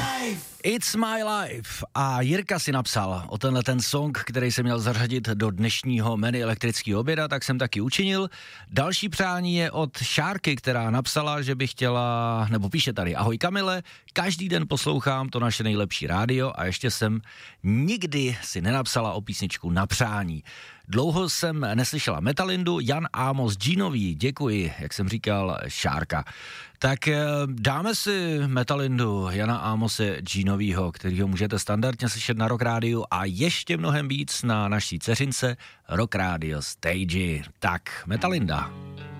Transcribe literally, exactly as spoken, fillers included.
It's my life. A Jirka si napsal o tenhle ten song, který jsem měl zařadit do dnešního menu elektrického oběda, tak jsem taky učinil. Další přání je od Šárky, která napsala, že by chtěla, nebo píše tady: ahoj Kamile, každý den poslouchám to naše nejlepší rádio a ještě jsem nikdy si nenapsala o písničku na přání. Dlouho jsem neslyšela Metalindu, Jan Amos Jeanový, děkuji, jak jsem říkal, Šárka. Tak dáme si Metalindu Jana Amose Jeanovýho, kterýho můžete standardně slyšet na Rock Rádiu a ještě mnohem víc na naší dceřince Rock Radio Stage. Tak, Metalinda.